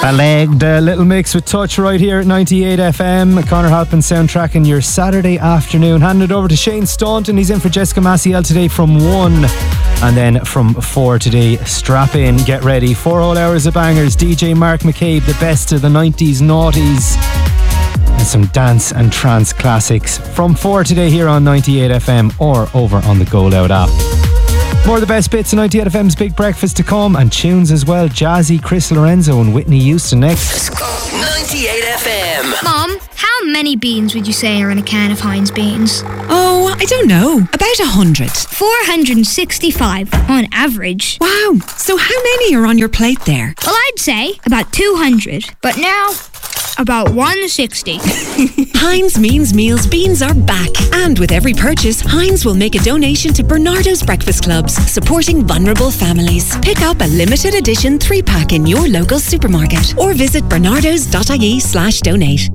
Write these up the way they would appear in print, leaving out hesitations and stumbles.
A little mix with Touch right here at 98 FM. Connor Halpin soundtracking your Saturday afternoon. Handing it over to Shane Staunton. He's in for Jessica Maciel today from 1. And then from 4 today, strap in, get ready. 4 whole hours of bangers. DJ Mark McCabe, the best of the 90s noughties. And some dance and trance classics. From 4 today here on 98 FM or over on the Go Loud app. More of the best bits of 98 FM's Big Breakfast to come, and tunes as well. Jazzy, Chris Lorenzo and Whitney Houston next. 98 FM. Mom, how many beans would you say are in a can of Heinz beans? Oh, I don't know. About 100. 465 on average. Wow. So how many are on your plate there? Well, I'd say about 200. But now, about 160. Heinz Means Meals beans are back. And with every purchase, Heinz will make a donation to Bernardo's Breakfast Clubs, supporting vulnerable families. Pick up a limited edition 3-pack in your local supermarket or visit bernardos.ie/donate.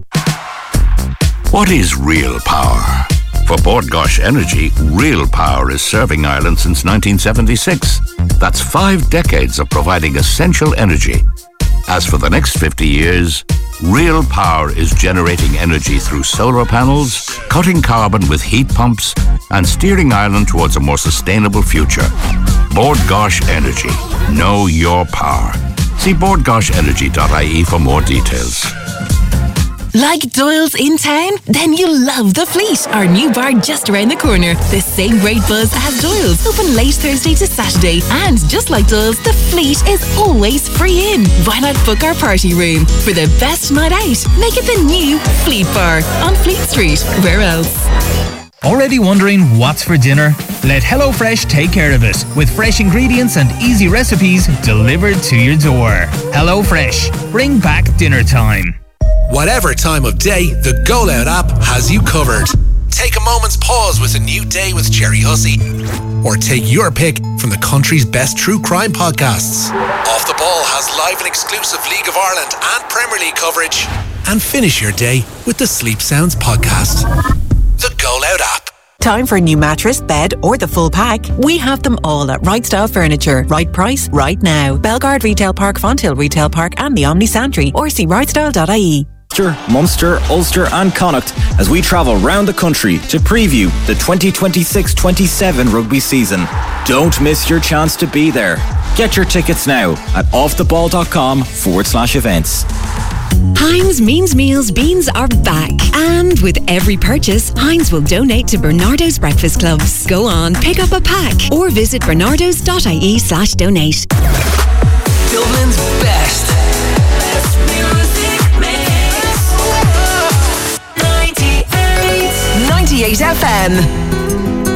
What is real power? For Bord Gáis Energy, real power is serving Ireland since 1976. That's 5 decades of providing essential energy. As for the next 50 years, real power is generating energy through solar panels, cutting carbon with heat pumps, and steering Ireland towards a more sustainable future. Bord Gáis Energy. Know your power. See bordgaisenergy.ie for more details. Like Doyle's in town? Then you'll love The Fleet, our new bar just around the corner. The same great buzz as Doyle's, open late Thursday to Saturday. And just like Doyle's, The Fleet is always free in. Why not book our party room? For the best night out, make it the new Fleet Bar on Fleet Street. Where else? Already wondering what's for dinner? Let HelloFresh take care of it with fresh ingredients and easy recipes delivered to your door. HelloFresh, bring back dinner time. Whatever time of day, the Go Loud app has you covered. Take a moment's pause with a new day with Jerry Hussey. Or take your pick from the country's best true crime podcasts. Off the Ball has live and exclusive League of Ireland and Premier League coverage. And finish your day with the Sleep Sounds podcast. The Go Loud app. Time for a new mattress, bed or the full pack? We have them all at Right Style Furniture. Right price, right now. Belgard Retail Park, Fonthill Retail Park and the Omni Santry, or see rightstyle.ie. Munster, Ulster and Connacht as we travel round the country to preview the 2026-27 rugby season. Don't miss your chance to be there. Get your tickets now at offtheball.com/events. Heinz Means Meals beans are back. And with every purchase, Heinz will donate to Bernardo's Breakfast Clubs. Go on, pick up a pack or visit bernardos.ie/donate. Dublin's best music mix. 98 FM.